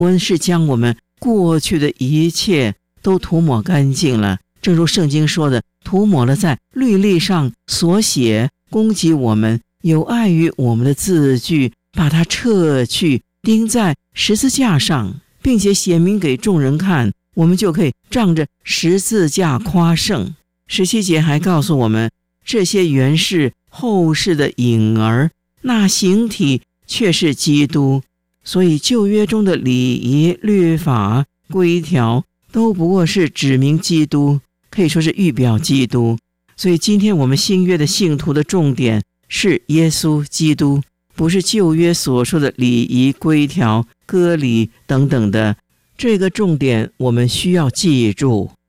恩是将我们过去的一切都涂抹干净了，正如圣经说的，涂抹了在律例上所写攻击我们有碍于我们的字句，把它撤去，钉在十字架上，并且显明给众人看，我们就可以仗着十字架夸胜。17节还告诉我们，这些原是后世的影儿，那形体却是基督。所以旧约中的礼仪、律法、规条都不过是指明基督，可以说是预表基督。所以今天我们新约的信徒的重点是耶稣基督，不是旧约所说的礼仪、规条、割礼等等的。这个重点我们需要记住。